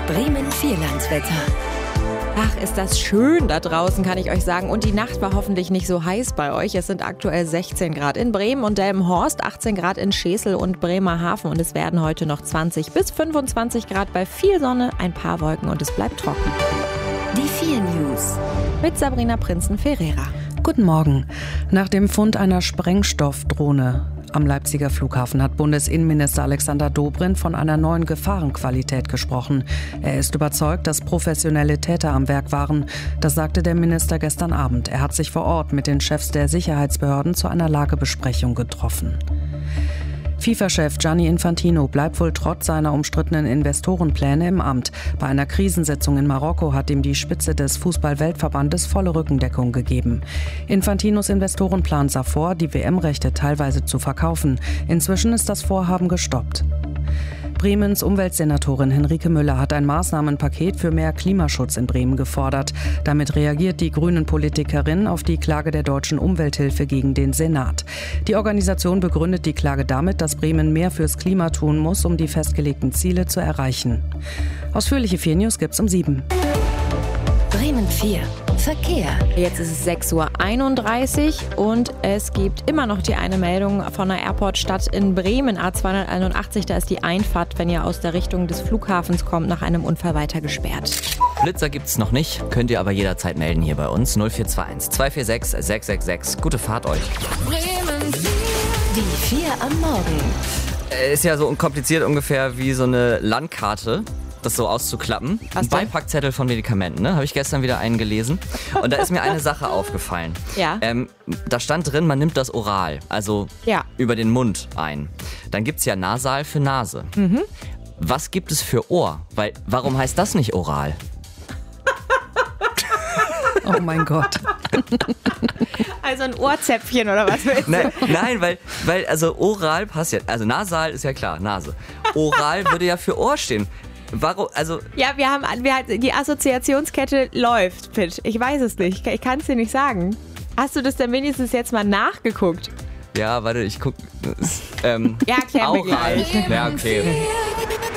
Bremen-Vierlandswetter. Ach, ist das schön da draußen, kann ich euch sagen. Und die Nacht war hoffentlich nicht so heiß bei euch. Es sind aktuell 16 Grad in Bremen und Delmenhorst, 18 Grad in Schesel und Bremerhaven. Und es werden heute noch 20 bis 25 Grad bei viel Sonne, ein paar Wolken und es bleibt trocken. Die 4 News. Mit Sabrina Prinzen-Ferreira. Guten Morgen. Nach dem Fund einer Sprengstoffdrohne am Leipziger Flughafen hat Bundesinnenminister Alexander Dobrindt von einer neuen Gefahrenqualität gesprochen. Er ist überzeugt, dass professionelle Täter am Werk waren. Das sagte der Minister gestern Abend. Er hat sich vor Ort mit den Chefs der Sicherheitsbehörden zu einer Lagebesprechung getroffen. FIFA-Chef Gianni Infantino bleibt wohl trotz seiner umstrittenen Investorenpläne im Amt. Bei einer Krisensitzung in Marokko hat ihm die Spitze des Fußball-Weltverbandes volle Rückendeckung gegeben. Infantinos Investorenplan sah vor, die WM-Rechte teilweise zu verkaufen. Inzwischen ist das Vorhaben gestoppt. Bremens Umweltsenatorin Henrike Müller hat ein Maßnahmenpaket für mehr Klimaschutz in Bremen gefordert. Damit reagiert die Grünen-Politikerin auf die Klage der Deutschen Umwelthilfe gegen den Senat. Die Organisation begründet die Klage damit, dass Bremen mehr fürs Klima tun muss, um die festgelegten Ziele zu erreichen. Ausführliche 4 News gibt's um 7. Bremen 4. Verkehr. Jetzt ist es 6:31 Uhr und es gibt immer noch die eine Meldung von der Airportstadt in Bremen, A281. Da ist die Einfahrt, wenn ihr aus der Richtung des Flughafens kommt, nach einem Unfall weiter gesperrt. Blitzer gibt's noch nicht, könnt ihr aber jederzeit melden hier bei uns. 0421 246 666. Gute Fahrt euch. Bremen 4. Die 4 am Morgen. Ist ja so unkompliziert ungefähr wie so eine Landkarte, das so auszuklappen. Ein Beipackzettel von Medikamenten, ne? Habe ich gestern wieder einen gelesen. Und da ist mir eine Sache aufgefallen. Ja. Da stand drin, man nimmt das oral, also über den Mund ein. Dann gibt's ja nasal für Nase. Mhm. Was gibt es für Ohr? Warum heißt das nicht oral? Oh mein Gott. Also ein Ohrzäpfchen oder was willst du? Nein, weil also oral passt ja. Also nasal ist ja klar, Nase. Oral würde ja für Ohr stehen. Warum, also... Ja, die Assoziationskette läuft, Pitt. Ich weiß es nicht. Ich kann es dir nicht sagen. Hast du das denn wenigstens jetzt mal nachgeguckt? Ja, warte, ich guck... Ja, erklär mir gleich. Ja, okay.